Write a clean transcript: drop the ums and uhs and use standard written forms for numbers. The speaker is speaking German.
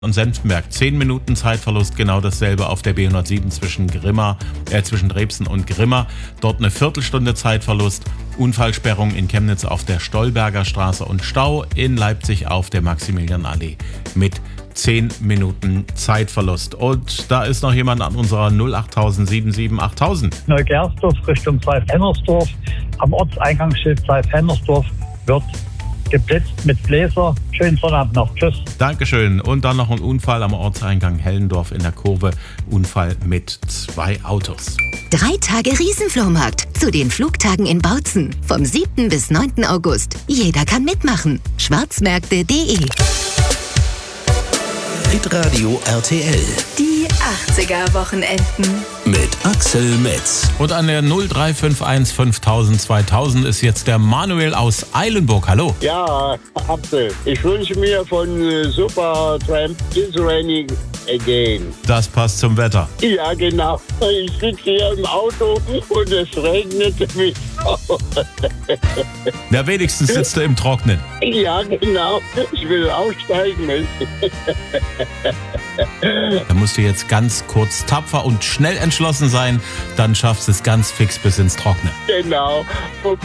und Senftenberg. 10 Minuten Zeitverlust, genau dasselbe auf der B107 zwischen Drebsen und Grimma. Dort eine Viertelstunde Zeitverlust. Unfallsperrung in Chemnitz auf der Stolberger Straße und Stau in Leipzig auf der Maximilianallee mit 10 Minuten Zeitverlust. Und da ist noch jemand an unserer 08000 77 8000. Neugersdorf Richtung Seif-Hennersdorf. Am Ortseingangsschild Seif-Hennersdorf wird geblitzt mit Bläser. Schönen Sonnabend noch. Tschüss. Dankeschön. Und dann noch ein Unfall am Ortseingang Hellendorf in der Kurve. Unfall mit 2 Autos. 3 Tage Riesenflohmarkt zu den Flugtagen in Bautzen. Vom 7. bis 9. August. Jeder kann mitmachen. Schwarzmärkte.de. Hitradio RTL. Die 80er-Wochenenden. Mit Axel Metz. Und an der 0351 5000 2000 ist jetzt der Manuel aus Eilenburg. Hallo. Ja, Axel, ich wünsche mir von Supertramp It's Raining Again. Das passt zum Wetter. Ja, genau. Ich sitze hier im Auto und es regnet mich. Na, wenigstens sitzt du im Trocknen. Ja, genau. Ich will aussteigen. Da musst du jetzt ganz kurz tapfer und schnell entschlossen sein, dann schaffst du es ganz fix bis ins Trockene. Genau.